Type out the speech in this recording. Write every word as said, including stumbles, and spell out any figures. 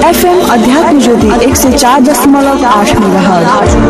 FM अध्यात्म ज्योति एक सौ चार दशमलव आठ मेगाहर्ट्ज।